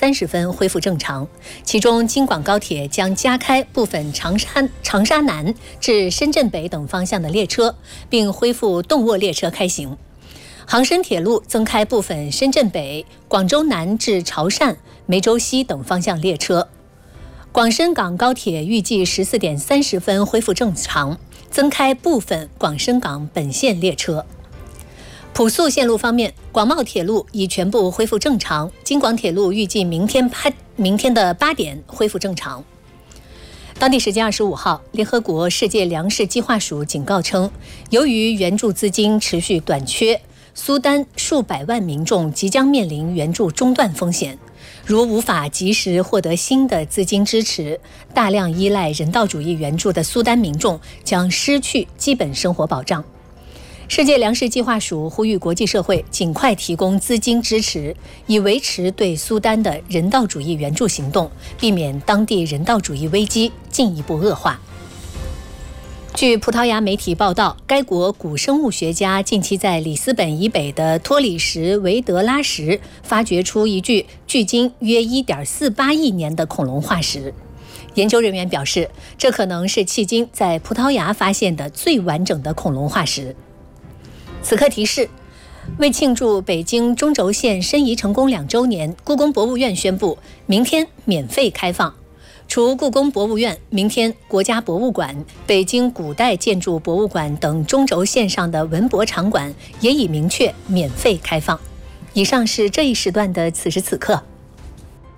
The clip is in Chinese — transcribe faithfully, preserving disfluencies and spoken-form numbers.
三十分恢复正常，其中京广高铁将加开部分长沙长沙南至深圳北等方向的列车，并恢复动卧列车开行。杭深铁路增开部分深圳北、广州南至潮汕、梅州西等方向列车。广深港高铁预计十四点三十分恢复正常，增开部分广深港本线列车。普速线路方面，广茂铁路已全部恢复正常，京广铁路预计明天八明天的八点恢复正常。当地时间二十五号，联合国世界粮食计划署警告称，由于援助资金持续短缺，苏丹数百万民众即将面临援助中断风险。如无法及时获得新的资金支持，大量依赖人道主义援助的苏丹民众将失去基本生活保障。世界粮食计划署呼吁国际社会尽快提供资金支持，以维持对苏丹的人道主义援助行动，避免当地人道主义危机进一步恶化。据葡萄牙媒体报道，该国古生物学家近期在里斯本以北的托里什维德拉什发掘出一具距今约 一点四八亿年的恐龙化石。研究人员表示，这可能是迄今在葡萄牙发现的最完整的恐龙化石。此刻提示，为庆祝北京中轴线申遗成功两周年，故宫博物院宣布明天免费开放。除故宫博物院，明天国家博物馆、北京古代建筑博物馆等中轴线上的文博场馆也已明确免费开放。以上是这一时段的此时此刻。